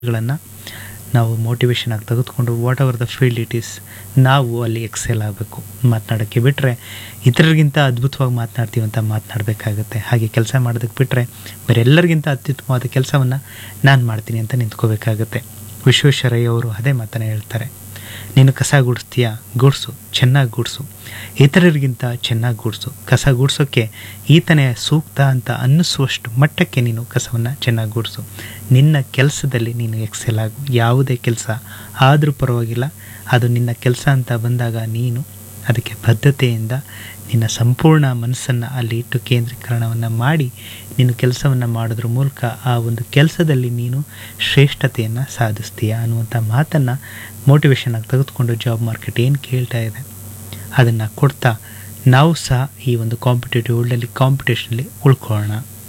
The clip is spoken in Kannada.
ಗಳನ್ನು ನಾವು ಮೋಟಿವೇಶನ್ ಆಗಿ ತೆಗೆದುಕೊಂಡು what ever the field it is ನಾವು ಅಲ್ಲಿ ಎಕ್ಸೆಲ್ ಆಗಬೇಕು. ಮಾತನಾಡೋಕ್ಕೆ ಬಿಟ್ಟರೆ ಇತರರಿಗಿಂತ ಅದ್ಭುತವಾಗಿ ಮಾತನಾಡ್ತೀವಿ ಅಂತ ಮಾತನಾಡಬೇಕಾಗತ್ತೆ. ಹಾಗೆ ಕೆಲಸ ಮಾಡೋದಕ್ಕೆ ಬಿಟ್ಟರೆ ಬೇರೆಲ್ಲರಿಗಿಂತ ಅತ್ಯುತ್ತಮವಾದ ಕೆಲಸವನ್ನು ನಾನು ಮಾಡ್ತೀನಿ ಅಂತ ನಿಂತ್ಕೋಬೇಕಾಗತ್ತೆ. ವಿಶ್ವೇಶ್ವರಯ್ಯ ಅವರು ಅದೇ ಮಾತನ್ನು ಹೇಳ್ತಾರೆ, ನೀನು ಕಸ ಗುಡಿಸ್ತೀಯಾ, ಗುಡಿಸು, ಚೆನ್ನಾಗಿ ಗುಡಿಸು, ಇತರರಿಗಿಂತ ಚೆನ್ನಾಗಿ ಗುಡಿಸು. ಕಸ ಗುಡಿಸೋಕ್ಕೆ ಈತನೇ ಸೂಕ್ತ ಅಂತ ಅನ್ನಿಸುವಷ್ಟು ಮಟ್ಟಕ್ಕೆ ನೀನು ಕಸವನ್ನು ಚೆನ್ನಾಗಿ ಗುಡಿಸು. ನಿನ್ನ ಕೆಲಸದಲ್ಲಿ ನೀನು ಎಕ್ಸೆಲ್ ಆಗು. ಯಾವುದೇ ಕೆಲಸ ಆದರೂ ಪರವಾಗಿಲ್ಲ, ಅದು ನಿನ್ನ ಕೆಲಸ ಅಂತ ಬಂದಾಗ ನೀನು ಅದಕ್ಕೆ ಬದ್ಧತೆಯಿಂದ ನಿನ್ನ ಸಂಪೂರ್ಣ ಮನಸ್ಸನ್ನು ಅಲ್ಲಿ ಇಟ್ಟು ಕೇಂದ್ರೀಕರಣವನ್ನು ಮಾಡಿ ನೀನು ಕೆಲಸವನ್ನು ಮಾಡೋದ್ರ ಮೂಲಕ ಆ ಒಂದು ಕೆಲಸದಲ್ಲಿ ನೀನು ಶ್ರೇಷ್ಠತೆಯನ್ನು ಸಾಧಿಸ್ತೀಯ ಅನ್ನುವಂಥ ಮಾತನ್ನು ಮೋಟಿವೇಶನ್ ಆಗಿ ತೆಗೆದುಕೊಂಡು ಜಾಬ್ ಮಾರ್ಕೆಟ್ ಏನು ಕೇಳ್ತಾ ಇದೆ ಅದನ್ನು ಕೊಡ್ತಾ ನಾವು ಸಹ ಈ ಒಂದು ಕಾಂಪಿಟೇಟಿವ್ ವರ್ಲ್ಡಲ್ಲಿ ಕಾಂಪಿಟೇಷನಲ್ಲಿ ಉಳ್ಕೊಳ್ಳೋಣ.